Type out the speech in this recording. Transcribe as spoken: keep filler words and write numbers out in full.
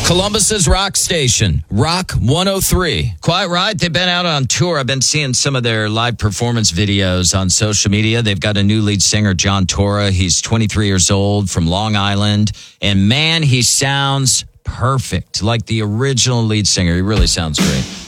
Columbus's rock station, Rock one oh three. Quite right. They've been out on tour. I've been seeing some of their live performance videos on social media. They've got a new lead singer, John Torra. He's twenty-three years old from Long Island. And man, he sounds perfect. Like the original lead singer. He really sounds great.